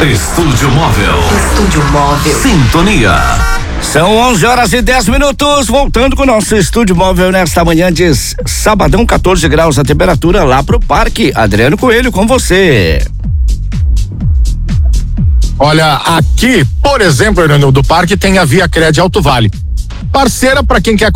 Estúdio Móvel. Estúdio Móvel. Sintonia. São 11h10, voltando com o nosso Estúdio Móvel nesta manhã de sabadão, 14 graus a temperatura lá pro parque. Adriano Coelho com você. Olha, aqui, por exemplo, do parque tem a Via Cred Alto Vale. Parceira para quem quer